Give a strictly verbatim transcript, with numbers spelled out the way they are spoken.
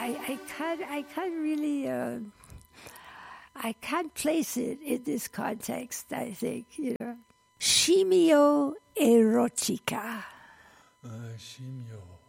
I, I can't I can't really uh, I can't place it in this context. I think you know, Chimio erotica. Uh, Chimio